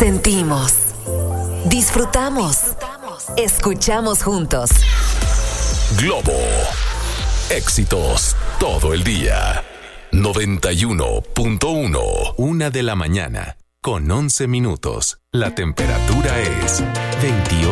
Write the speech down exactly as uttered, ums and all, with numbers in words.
Sentimos, disfrutamos, escuchamos juntos. Globo. Éxitos todo el día. noventa y uno punto uno. Una de la mañana, con once minutos. La temperatura es veintiocho.